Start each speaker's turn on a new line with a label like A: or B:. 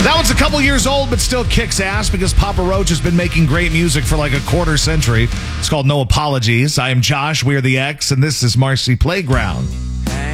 A: That one's a couple years old, but still kicks ass because Papa Roach has been making great music for like a quarter century. It's called No Apologies. I am Josh, we're the X, and this is Marcy Playground.